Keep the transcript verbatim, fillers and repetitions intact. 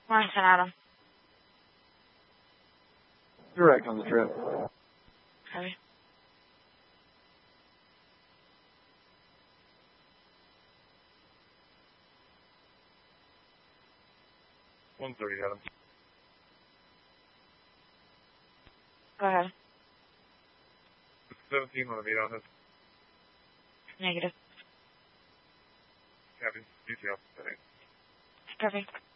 Washington, Adam. Direct on the trip. Copy. one thirty, Adam. Go ahead. seventeen, want to meet on this? Negative. Copy. Detail. Copy.